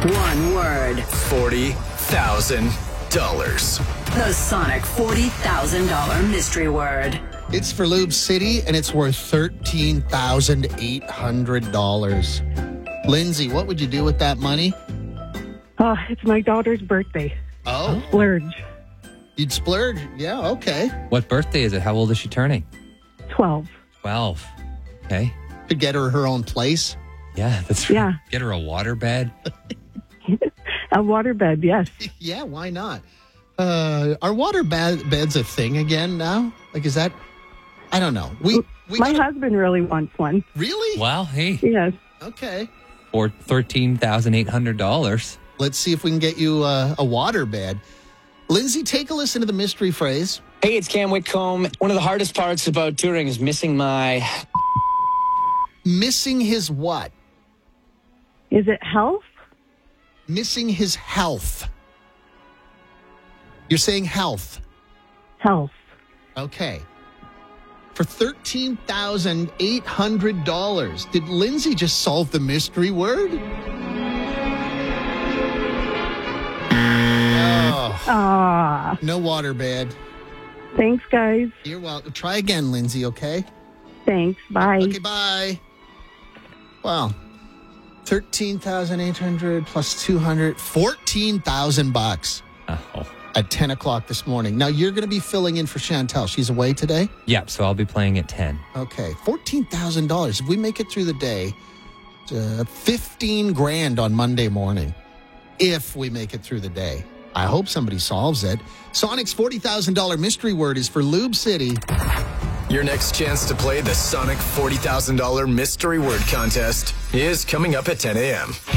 One word. $40,000. The Sonic $40,000 mystery word. It's for Lube City, and it's worth $13,800. Lindsay, what would you do with that money? Oh, it's my daughter's birthday. Oh, Splurge. you'd splurge? Yeah, okay. What birthday is it? How old is she turning? 12. 12. Okay. Could get her own place. Yeah, that's right. Yeah. Get her a water bed. A waterbed, yes. Yeah, why not? Are water beds a thing again now? Like, is that? I don't know. We My husband really wants one. really? Well, hey, Yes. Okay. for $13,800. Let's see if we can get you a water bed. Lindsay, take a listen to the mystery phrase. Hey, it's Cam Whitcomb. One of the hardest parts about touring is missing my... Missing his what? Is it health? Missing his health. You're saying health. Health. Okay. For $13,800. Did Lindsay just solve the mystery word? Oh, Ah, no water bed. thanks, guys. You're welcome. Try again, Lindsay, okay? Thanks. Bye. Okay, bye. Wow. 13,800 plus 200, 14,000 bucks Oh. at 10 o'clock this morning. Now, you're going to be filling in for Chantel. She's away today? Yeah, so I'll be playing at 10. Okay, $14,000. If we make it through the day, 15 grand on Monday morning. If we make it through the day. I hope somebody solves it. Sonic's $40,000 mystery word is for Lube City. Your next chance to play the Sonic $40,000 mystery word contest is coming up at 10 a.m.